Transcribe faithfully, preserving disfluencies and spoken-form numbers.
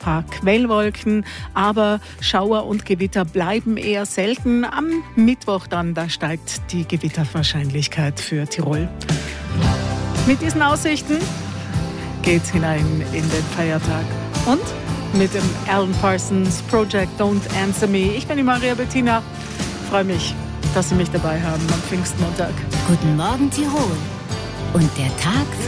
paar Quellwolken, aber Schauer und Gewitter bleiben eher selten. Am Mittwoch dann, da steigt die Gewitterwahrscheinlichkeit für Tirol. Mit diesen Aussichten geht's hinein in den Feiertag. Und mit dem Alan Parsons Project Don't Answer Me. Ich bin die Maria Bettina. Freue mich, dass Sie mich dabei haben am Pfingstmontag. Guten Morgen Tirol. Und der Tag